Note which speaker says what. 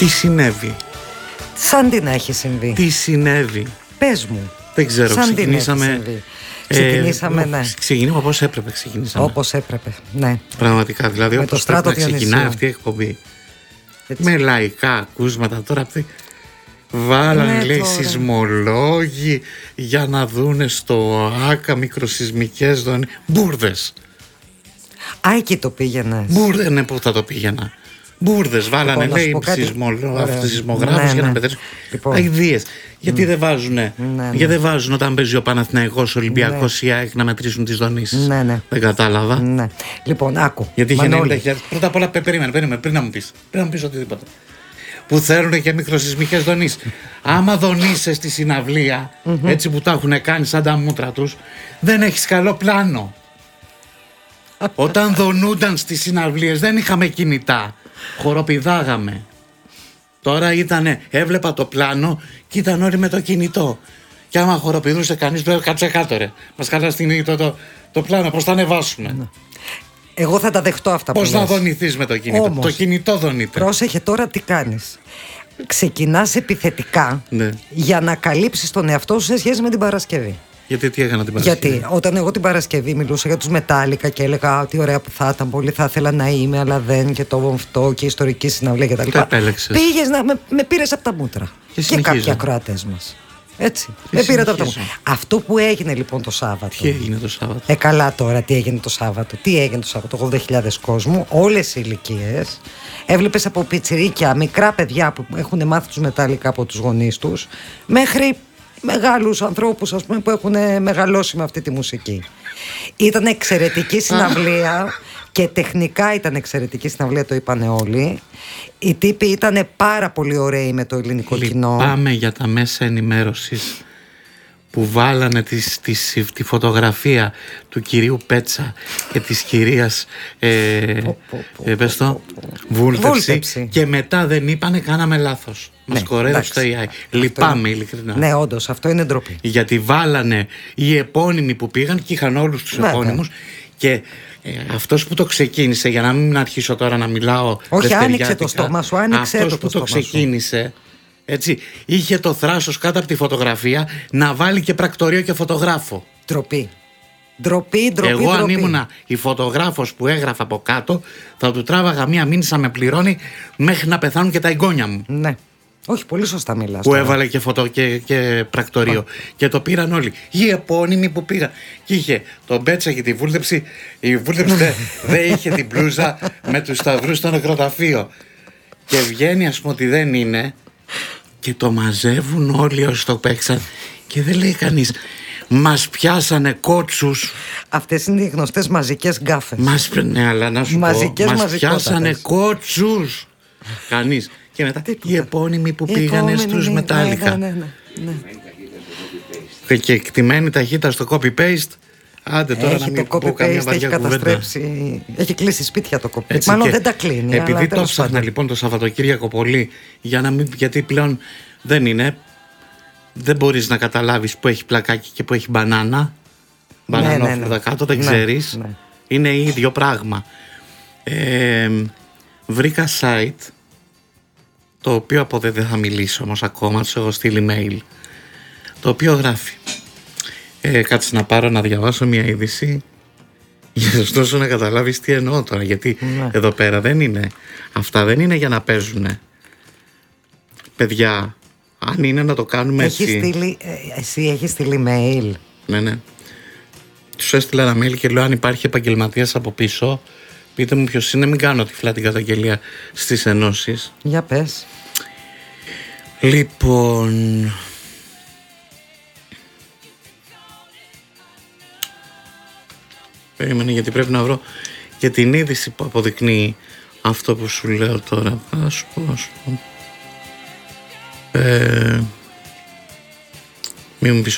Speaker 1: Τι συνέβη?
Speaker 2: Σαν τι να έχει συμβεί.
Speaker 1: Τι συνέβη?
Speaker 2: Πες μου.
Speaker 1: Δεν ξέρω,
Speaker 2: σαν
Speaker 1: ξεκινήσαμε.
Speaker 2: Ξεκινήσαμε, ναι.
Speaker 1: Ξεκινήσαμε όπως έπρεπε.
Speaker 2: Όπως έπρεπε, ναι.
Speaker 1: Πραγματικά, δηλαδή
Speaker 2: με
Speaker 1: όπως πρέπει να ξεκινάει αυτή η εκπομπή. Έτσι. Με λαϊκά ακούσματα τώρα. Βάλανε, ναι, λέει, τώρα σεισμολόγοι για να δούνε στο ΆΚΑ μικροσεισμικές ζώνες. Μπούρδες.
Speaker 2: Α, εκεί το πήγαινε.
Speaker 1: Μπούρδες, ναι, πού θα το πήγαινα. Μπούρδες, βάλανε, λέει, σεισμογράφους για να πετρέψουν. Αηδίες. Γιατί δεν βάζουνε, γιατί δεν βάζουν όταν παίζει ο Παναθηναϊκός, Ολυμπιακός ή ΑΕΚ να μετρήσουν τις δονήσεις. Δεν κατάλαβα.
Speaker 2: Ναι. Λοιπόν, άκου.
Speaker 1: Γιατί είχε 90.000. Πρώτα απ' όλα, περίμενε, πριν να μου πεις οτιδήποτε. Που θέλουν και μικροσεισμικές δονήσεις. Άμα δονείσαι στη συναυλία, έτσι που τα έχουν κάνει σαν τα μούτρα τους, δεν έχεις καλό πλάνο. Όταν δονούνταν στις συναυλίες δεν είχαμε κινητά. Χοροπηδάγαμε. Τώρα έβλεπα το πλάνο και ήταν όλοι με το κινητό. Και άμα χοροπηδούσε κανείς, πρέπει κάτσε κάτω, ρε. Μας καλά το πλάνο, πώς θα ανεβάσουμε.
Speaker 2: Εγώ θα τα δεχτώ αυτά.
Speaker 1: Πώς να δονηθείς με το κινητό? Όμως, το κινητό δονείται.
Speaker 2: Πρόσεχε τώρα τι κάνεις. Ξεκινάς επιθετικά, ναι, για να καλύψεις τον εαυτό σου σε σχέση με την Παρασκευή.
Speaker 1: Γιατί τι έκανα την Παρασκευή?
Speaker 2: Γιατί όταν εγώ την Παρασκευή μιλούσα για τους Μετάλλικα και έλεγα τι ωραία που θα ήταν, πολύ θα ήθελα να είμαι, αλλά δεν, και το αυτό και η ιστορική συναυλία κτλ. Πήγες να με πήρες από τα μούτρα. Και κάποιοι ακροατές μας. Έτσι. Με πήρατε από τα μούτρα. Αυτό που έγινε λοιπόν το Σάββατο.
Speaker 1: Τι έγινε το Σάββατο?
Speaker 2: Καλά τώρα, τι έγινε το Σάββατο. Τι έγινε το Σάββατο? 80.000 κόσμου, όλες οι ηλικίες. Έβλεπες από πιτσιρίκια, μικρά παιδιά που έχουν μάθει τους Μετάλλικα από τους γονείς τους, μέχρι μεγάλους ανθρώπους, ας πούμε, που έχουν μεγαλώσει με αυτή τη μουσική. Ήταν εξαιρετική συναυλία και τεχνικά ήταν εξαιρετική συναυλία, το είπανε όλοι. Οι τύποι ήταν πάρα πολύ ωραίοι με το ελληνικό κοινό.
Speaker 1: Πάμε για τα μέσα ενημέρωσης που βάλανε τη φωτογραφία του κυρίου Πέτσα και της κυρίας Βούλτεψη και μετά δεν είπανε κάναμε λάθος. Μας κορέδωσε το AI. Λυπάμαι ειλικρινά.
Speaker 2: Ναι, όντως, αυτό είναι ντροπή.
Speaker 1: Γιατί βάλανε οι επώνυμοι που πήγαν και είχαν όλους τους επώνυμους και αυτός που το ξεκίνησε, για να μην αρχίσω τώρα να μιλάω.
Speaker 2: Όχι, άνοιξε το στόμα σου,
Speaker 1: αυτός που το ξεκίνησε, έτσι, είχε το θράσος κάτω από τη φωτογραφία να βάλει και πρακτορείο και φωτογράφο.
Speaker 2: Ντροπή. Ντροπή.
Speaker 1: Εγώ αν ήμουνα η φωτογράφος που έγραφα από κάτω, θα του τράβαγα μία μήνυσα με πληρώνει μέχρι να πεθάνουν και τα εγγόνια μου.
Speaker 2: Ναι. Όχι, πολύ σωστά μιλάς.
Speaker 1: Που έβαλε και πρακτορείο. Και το πήραν όλοι. Οι επώνυμοι που πήγαν. Και είχε τον Πέτσα και τη Βούλτεψη. Η Βούλτεψη δεν είχε την μπλούζα με τους σταυρούς στο νεκροταφείο. Και βγαίνει, ας πούμε, ότι δεν είναι. Και το μαζεύουν όλοι όσοι το παίξαν. Και δεν λέει κανείς, μας πιάσανε κότσους.
Speaker 2: Αυτές είναι οι γνωστές μαζικές γκάφες.
Speaker 1: Ναι, αλλά να σου πω, μας πιάσανε κότσους. Κανείς. Και μετά οι επώνυμοι που πήγανε στους Μετάλλικα.
Speaker 2: Ναι.
Speaker 1: Και εκτιμένη ταχύτητα στο copy-paste. Άντε τώρα να μην πω καμία βαριά κουβέντα.
Speaker 2: Έχει κλείσει σπίτια το copy-paste. Μάλλον δεν τα κλείνει.
Speaker 1: Επειδή το ψάχνα λοιπόν το Σαββατοκύριακο πολύ, γιατί πλέον δεν μπορείς να καταλάβεις που έχει πλακάκι και που έχει μπανάνα. Μπανανόφρουδα κάτω, δεν ξέρεις. Είναι ίδιο πράγμα. Βρήκα site, το οποίο δεν θα μιλήσω όμως ακόμα, τους έχω στείλει email, το οποίο γράφει, κάτσε να πάρω να διαβάσω μια είδηση για ωστόσο να καταλάβεις τι εννοώ τώρα, γιατί εδώ πέρα αυτά δεν είναι για να παίζουνε. Παιδιά, αν είναι να το κάνουμε
Speaker 2: εσύ έχεις στείλει mail?
Speaker 1: Ναι. Τους έστειλα ένα mail και λέω, αν υπάρχει επαγγελματίας από πίσω, πείτε μου ποιος είναι, μην κάνω τυφλά την καταγγελία στις ενώσεις.
Speaker 2: Για πες.
Speaker 1: Λοιπόν, περίμενε, γιατί πρέπει να βρω και την είδηση που αποδεικνύει αυτό που σου λέω τώρα. Ας πω. Μην μου πεις